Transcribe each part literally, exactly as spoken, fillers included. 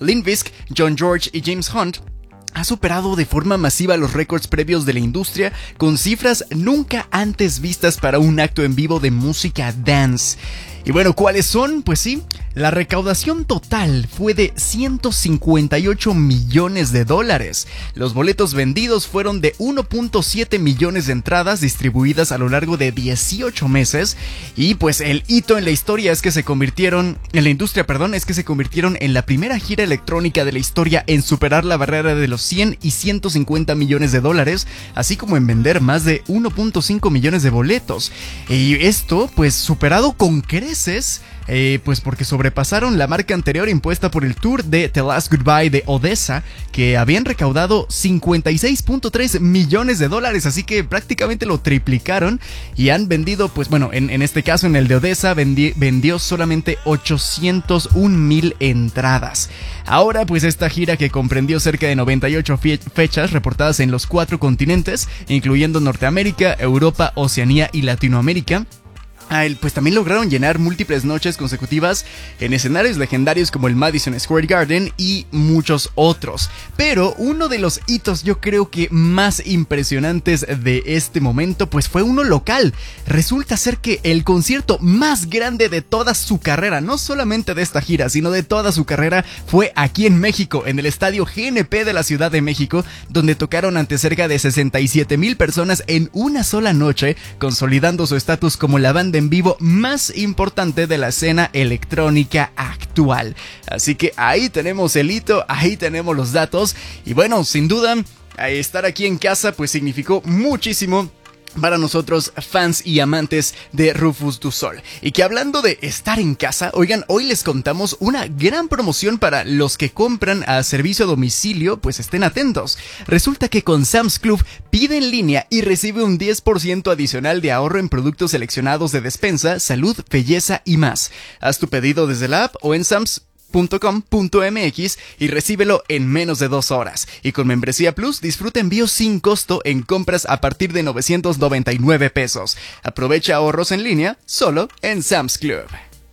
Limp Bizkit, John George y James Hunt, ha superado de forma masiva los récords previos de la industria con cifras nunca antes vistas para un acto en vivo de música dance. Y bueno, ¿cuáles son? Pues sí, la recaudación total fue de ciento cincuenta y ocho millones de dólares. Los boletos vendidos fueron de uno punto siete millones de entradas distribuidas a lo largo de dieciocho meses. Y pues el hito en la historia es que se convirtieron, en la industria, perdón, es que se convirtieron en la primera gira electrónica de la historia en superar la barrera de los cien y ciento cincuenta millones de dólares, así como en vender más de uno punto cinco millones de boletos. Y esto, pues, superado con creces. Eh, pues porque sobrepasaron la marca anterior impuesta por el tour de The Last Goodbye de Odessa, que habían recaudado cincuenta y seis punto tres millones de dólares, así que prácticamente lo triplicaron y han vendido, pues bueno, en, en este caso en el de Odessa vendi, vendió solamente ochocientos un mil entradas. Ahora pues esta gira, que comprendió cerca de noventa y ocho fe- fechas reportadas en los cuatro continentes, incluyendo Norteamérica, Europa, Oceanía y Latinoamérica, pues también lograron llenar múltiples noches consecutivas en escenarios legendarios como el Madison Square Garden y muchos otros. Pero uno de los hitos, yo creo que más impresionantes de este momento, pues fue uno local. Resulta ser que el concierto más grande de toda su carrera, no solamente de esta gira, sino de toda su carrera, fue aquí en México, en el estadio G N P de la Ciudad de México, donde tocaron ante cerca de sesenta y siete mil personas en una sola noche, consolidando su estatus como la banda en vivo más importante de la escena electrónica actual. Así que ahí tenemos el hito, ahí tenemos los datos. Y bueno, sin duda, estar aquí en casa pues significó muchísimo para nosotros, fans y amantes de Rufus Du Sol. Y que hablando de estar en casa, oigan, hoy les contamos una gran promoción para los que compran a servicio a domicilio, pues estén atentos. Resulta que con Sam's Club pide en línea y recibe un diez por ciento adicional de ahorro en productos seleccionados de despensa, salud, belleza y más. Haz tu pedido desde la app o en sams punto com punto m x y recíbelo en menos de dos horas. Y con Membresía Plus disfruta envíos sin costo en compras a partir de novecientos noventa y nueve pesos. Aprovecha ahorros en línea solo en Sam's Club.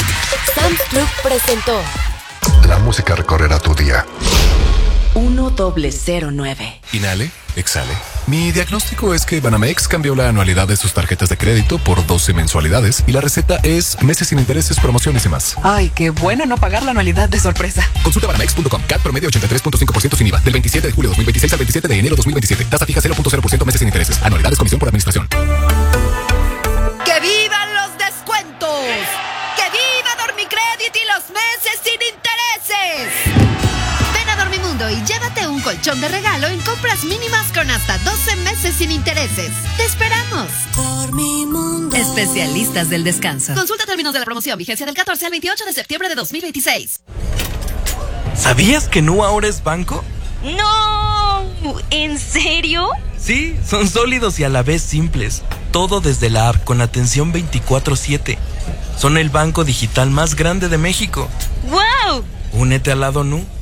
Sam's Club presentó La música recorrerá tu día. uno doble cero nueve. Inhale, exhale. Mi diagnóstico es que Banamex cambió la anualidad de sus tarjetas de crédito por doce mensualidades y la receta es meses sin intereses, promociones y más. Ay, qué bueno no pagar la anualidad de sorpresa. Consulta banamex punto com. C A T promedio ochenta y tres punto cinco por ciento sin I V A. Del veintisiete de julio de dos mil veintiséis al veintisiete de enero de dos mil veintisiete. Tasa fija cero punto cero por ciento meses sin intereses. Anualidades, comisión por administración. ¡Que vivan los descuentos! ¡Que viva Dormicredit y los meses sin intereses! Ven a Dormimundo y llévate un colchón de regalo en compras mínimas con hasta doce meses sin intereses. ¡Te esperamos! Dormimundo. Especialistas del descanso. Consulta términos de la promoción. Vigencia del catorce al veintiocho de septiembre de dos mil veintiséis. ¿Sabías que Nu ahora es banco? ¡No! ¿En serio? Sí, son sólidos y a la vez simples. Todo desde la app con atención veinticuatro siete. Son el banco digital más grande de México. ¡Wow! Únete al lado Nu.